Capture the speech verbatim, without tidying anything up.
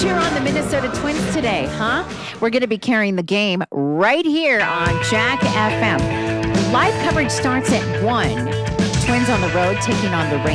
cheer on the Minnesota Twins today, huh? We're going to be carrying the game right here on Jack F M. Live coverage starts at one. Twins on the road taking on the Rangers.